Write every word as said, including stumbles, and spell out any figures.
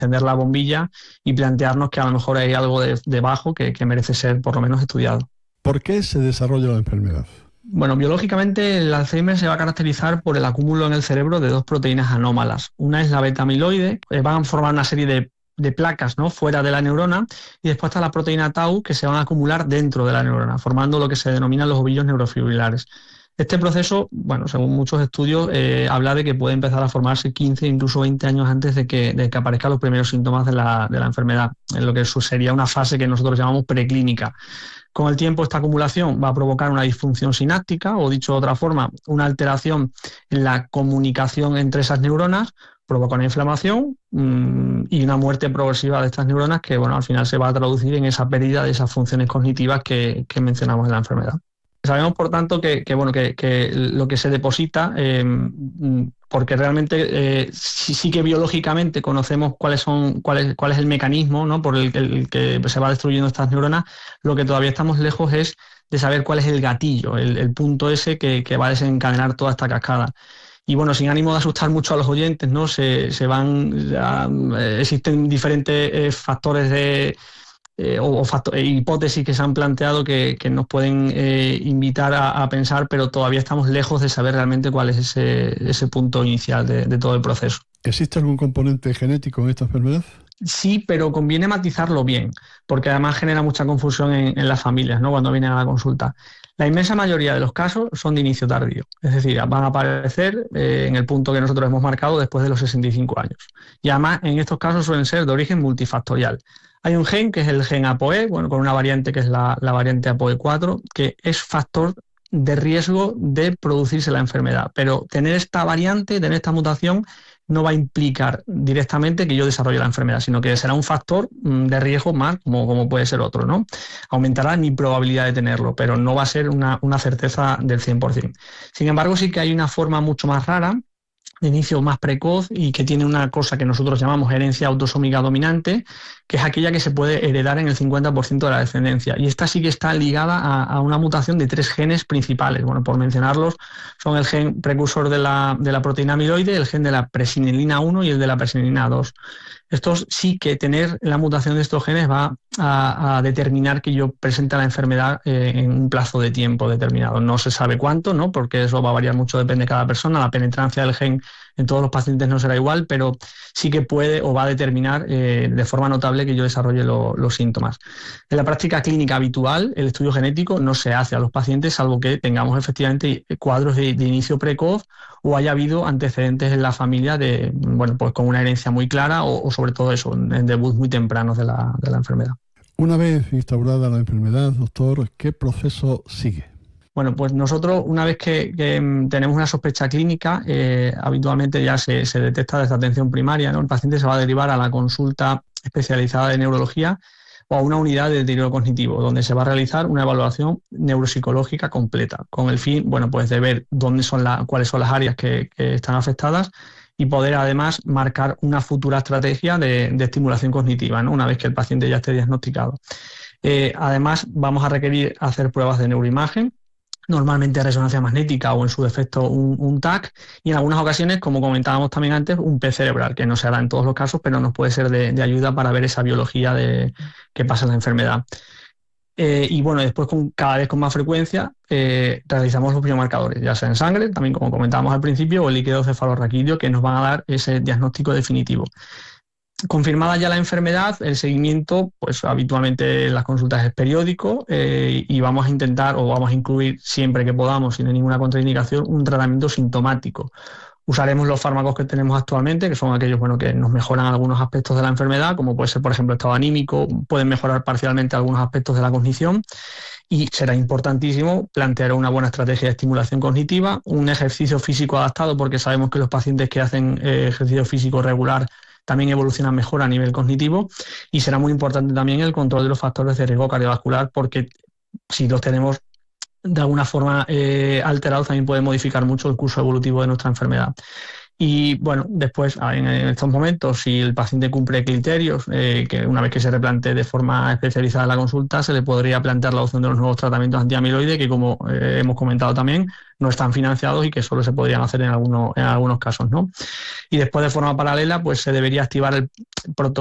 encender la bombilla y plantearnos que a lo mejor hay algo de, debajo que, que merece ser por lo menos estudiado. ¿Por qué se desarrolla la enfermedad? Bueno, biológicamente el Alzheimer se va a caracterizar por el acúmulo en el cerebro de dos proteínas anómalas. Una es la beta-amiloide, eh, van a formar una serie de, de placas, ¿no?, fuera de la neurona, y después está la proteína tau, que se van a acumular dentro de la neurona, formando lo que se denominan los ovillos neurofibrilares. Este proceso, bueno, según muchos estudios, eh, habla de que puede empezar a formarse quince, incluso veinte años antes de que, de que aparezcan los primeros síntomas de la, de la enfermedad, en lo que sería una fase que nosotros llamamos preclínica. Con el tiempo, esta acumulación va a provocar una disfunción sináptica, o dicho de otra forma, una alteración en la comunicación entre esas neuronas, provoca una inflamación mmm, y una muerte progresiva de estas neuronas que, bueno, al final se va a traducir en esa pérdida de esas funciones cognitivas que, que mencionamos en la enfermedad. Sabemos, por tanto, que, que, bueno, que, que lo que se deposita, eh, porque realmente eh, sí, sí que biológicamente conocemos cuáles son, cuál es, cuál es el mecanismo, ¿no?, por el, el que se va destruyendo estas neuronas, lo que todavía estamos lejos es de saber cuál es el gatillo, el, el punto ese que, que va a desencadenar toda esta cascada. Y bueno, sin ánimo de asustar mucho a los oyentes, ¿no?, se, se van, ya, existen diferentes eh, factores de... Eh, o, o factor, eh, hipótesis que se han planteado que, que nos pueden eh, invitar a, a pensar, pero todavía estamos lejos de saber realmente cuál es ese, ese punto inicial de, de todo el proceso. ¿Existe algún componente genético en esta enfermedad? Sí, pero conviene matizarlo bien, porque además genera mucha confusión en, en las familias, ¿no?, cuando vienen a la consulta. La inmensa mayoría de los casos son de inicio tardío, es decir, van a aparecer eh, en el punto que nosotros hemos marcado después de los sesenta y cinco años. Y además, en estos casos suelen ser de origen multifactorial. Hay un gen que es el gen A P O E, bueno, con una variante que es la, la variante A P O E cuatro, que es factor de riesgo de producirse la enfermedad. Pero tener esta variante, tener esta mutación, no va a implicar directamente que yo desarrolle la enfermedad, sino que será un factor de riesgo más, como, como puede ser otro, ¿no? Aumentará mi probabilidad de tenerlo, pero no va a ser una, una certeza del cien por ciento. Sin embargo, sí que hay una forma mucho más rara, de inicio más precoz, y que tiene una cosa que nosotros llamamos herencia autosómica dominante, que es aquella que se puede heredar en el cincuenta por ciento de la descendencia. Y esta sí que está ligada a, a una mutación de tres genes principales. Bueno, por mencionarlos, son el gen precursor de la, de la proteína amiloide, el gen de la presinilina uno y el de la presinilina dos. Estos sí que tener la mutación de estos genes va a, a determinar que yo presente la enfermedad eh, en un plazo de tiempo determinado. No se sabe cuánto, ¿no?, porque eso va a variar mucho, depende de cada persona. La penetrancia del gen en todos los pacientes no será igual, pero sí que puede o va a determinar eh, de forma notable que yo desarrolle lo, los síntomas. En la práctica clínica habitual, el estudio genético no se hace a los pacientes, salvo que tengamos efectivamente cuadros de, de inicio precoz o haya habido antecedentes en la familia de, bueno, pues con una herencia muy clara o, o sobre todo eso, en debuts muy tempranos de la, de la enfermedad. Una vez instaurada la enfermedad, doctor, ¿qué proceso sigue? Bueno, pues nosotros, una vez que, que tenemos una sospecha clínica, eh, habitualmente ya se, se detecta desde atención primaria, ¿no? El paciente se va a derivar a la consulta especializada de neurología o a una unidad de deterioro cognitivo, donde se va a realizar una evaluación neuropsicológica completa, con el fin, bueno, pues de ver dónde son la, cuáles son las áreas que, que están afectadas y poder además marcar una futura estrategia de, de estimulación cognitiva, ¿no?, una vez que el paciente ya esté diagnosticado. Eh, además, vamos a requerir hacer pruebas de neuroimagen, normalmente resonancia magnética o en su defecto un, un T A C, y en algunas ocasiones, como comentábamos también antes, un P E T cerebral, que no se hará en todos los casos, pero nos puede ser de, de ayuda para ver esa biología de que pasa en la enfermedad. Eh, y bueno, después con, cada vez con más frecuencia eh, realizamos los biomarcadores, ya sea en sangre, también como comentábamos al principio, o el líquido cefalorraquídeo, que nos van a dar ese diagnóstico definitivo. Confirmada ya la enfermedad, el seguimiento, pues habitualmente en las consultas es periódico eh, y vamos a intentar o vamos a incluir siempre que podamos, sin ninguna contraindicación, un tratamiento sintomático. Usaremos los fármacos que tenemos actualmente, que son aquellos, bueno, que nos mejoran algunos aspectos de la enfermedad, como puede ser, por ejemplo, estado anímico, pueden mejorar parcialmente algunos aspectos de la cognición, y será importantísimo plantear una buena estrategia de estimulación cognitiva, un ejercicio físico adaptado, porque sabemos que los pacientes que hacen eh, ejercicio físico regular también evolucionan mejor a nivel cognitivo, y será muy importante también el control de los factores de riesgo cardiovascular, porque si los tenemos de alguna forma eh, alterados también puede modificar mucho el curso evolutivo de nuestra enfermedad. Y bueno, después, en estos momentos, si el paciente cumple criterios, eh, que una vez que se replantee de forma especializada la consulta, se le podría plantear la opción de los nuevos tratamientos antiamiloide, que como eh, hemos comentado también, no están financiados y que solo se podrían hacer en algunos, en algunos casos, ¿no? Y después, de forma paralela, pues se debería activar el protocolo